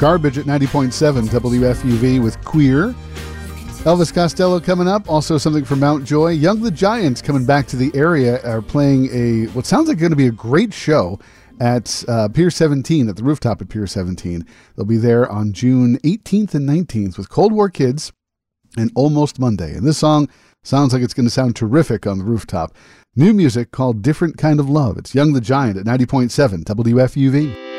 Garbage at 90.7 WFUV with Queer. Elvis Costello coming up. Also something from Mount Joy. Young the Giants coming back to the area are playing what sounds like going to be a great show at Pier 17, at the rooftop at Pier 17. They'll be there on June 18th and 19th with Cold War Kids and Almost Monday. And this song sounds like it's going to sound terrific on the rooftop. New music called Different Kind of Love. It's Young the Giant at 90.7 WFUV.